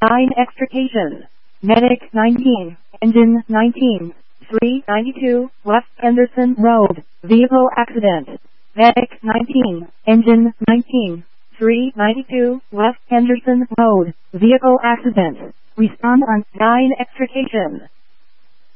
9 extrication. Medic 19, engine 19, 392, West Henderson Road, vehicle accident. Medic 19, engine 19, 392, West Henderson Road, vehicle accident. Respond on 9 extrication.